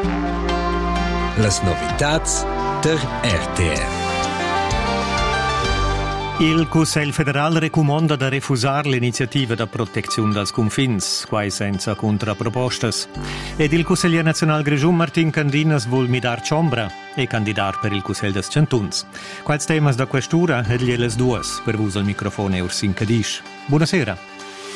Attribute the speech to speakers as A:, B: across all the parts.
A: Las novitats der RTR.
B: Il Cussegl federal recomanda da refusar l'iniziativa da protezione dels confins, quai senza contrapropostas. Ed il Consigliere nazional Grischun Martin Candinas vuol midar ciombra e candidar per il Cussegl des Chantuns. Quals temas da questura ed glielas duas, per vus al microfono Ursin Cadisch. Buonasera.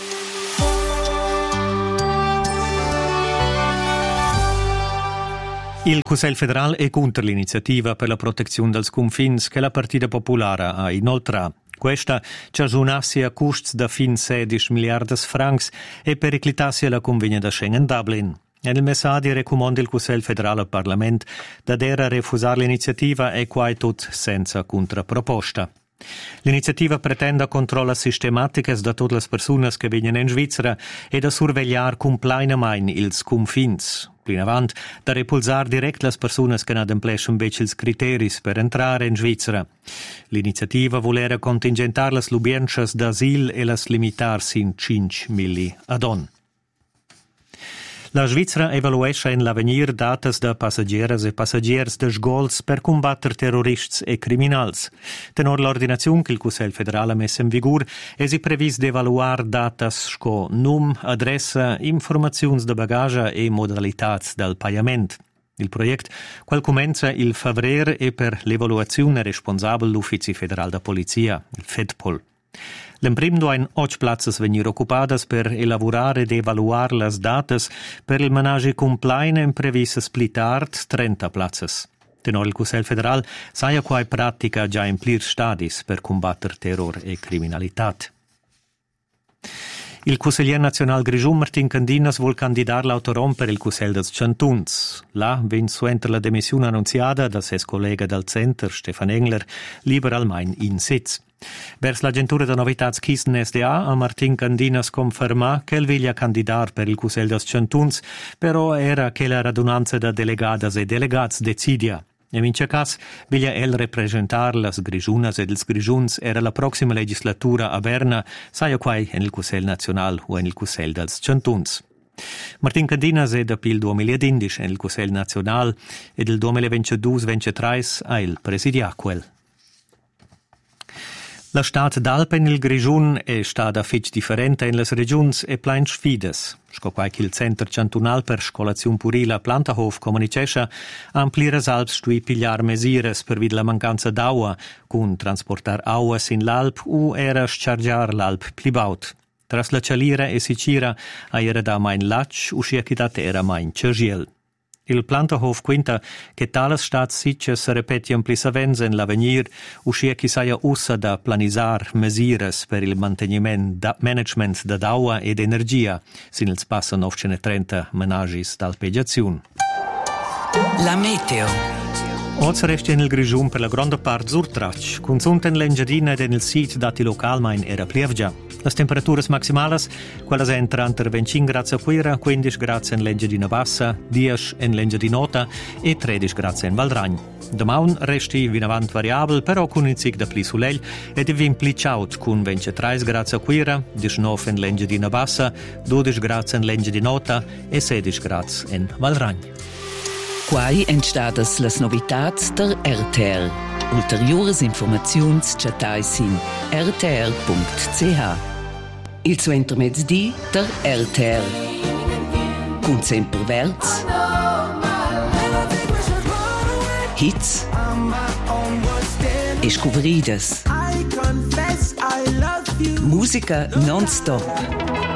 B: Il Cussegl federal è contro l'iniziativa per la protezione dels confins che la Partita Popolare ha inoltrato. Questa ciagiunassi a costi da fin 16 miliardi francs e periclitassi la convegna da Schengen-Dublin. Nel messaggio raccomanda il Cussegl federal al Parlamento da dare refusare l'iniziativa e quai tut senza contraproposta. L'iniziativa pretende controlli sistematici da tutte le persone che vengono in Svizzera e da sorvegliare completamente ils confins. Più in avanti, da repulsare direct le persone che non adempliscono invece i criteri per entrare in Svizzera. L'iniziativa vuole contingentare le ubienze d'asil e le limitarsi in 5.000 ad-on. La Svizzera evaluesce in l'avenir datas da passaggeres e passagiers de sgols per combattere terrorists e criminals. Tenor l'ordinazione che il Cussegl federale ha messo in vigore, è previsto evaluare datas sco num, adressa, informazioni de bagaglia e modalità del pagamento. Il progetto, qual comincia il febbraio, è per l'evaluazione responsabile l'Ufficio federale da Polizia, il FEDPOL. L'emprim doin 8 plazzas venir occupadas per elaborare ed evaluare las datas per il manage complaine in previsa splitart 30 plazzas. Tenor il Cussegl federal saia quai pratica già in plir stadis per combattere terror e criminalitat. Il Consigliere nazional Grischun Martin Candinas vuol candidar l'autorom per il Cussegl des Chantuns. Là, vinsuenter la demissione annunziata da ses collega del Center, Stefan Engler, liberalmein in Sitz. Vers l'agentura de novitats Kisten SDA a Martin Candinas conferma che voglia candidar per il Cussegl des Chantuns, però era che la radunanza de delegadas e delegats decidia. In vince cas, voglia el representar las Grischunas ed ils Grischuns era la prossima legislatura a Berna, saia quai en il Cussegl national o en il Cussegl dels Chantuns. Martin Candinas è da pil 2015 en il Cussegl national e del 2022-23 a il presidia quel. La stat d'Alpen il Grischun è stata fitch differente in les regions e plein sfides. Sco quai il Center Cantunal per scolazione purila Plantahof comunicescha ampliras alps stui pigliar mesires per vid la mancanza d'acqua, cun transportar auas in l'Alp u era schargiar l'Alp plibaut. Tras la cialira e sicira a era da main lach u sciacitat era main cergiel. Il Plantahof quinta che tales stats sitges repetiam pli savenza in l'avenir, uscia chi saia ussa da planisar mesires per il management da d'acqua ed energia, sin ils passan 930 menagis d'alpegiaziun.
C: La meteo.
B: Oggi resta nel Grischun per la grande parte surtrach, con sunten l'engiadina ed nel sit dati localmein era plievgia. Le temperature maximali, quelle entrano tra 25 gradi a Quira, 15 gradi in l'engiadina bassa, 10 in l'engiadina nota e 13 gradi in Valdragn. Domani resti vinavant variabile, però con un zig da pli soleil e divin pli ciaut con 23 gradi a Quira, 19 in l'engiadina bassa, 12 gradi in l'engiadina nota e 16 gradi in Valdragn.
C: Quai entstadas las novitats der RTR. Ulteriores informaziuns chatais in rtr.ch. Il suo intermezzi der RTR. Con sempre verz. Hits. E scuveridas. Musica non-stop.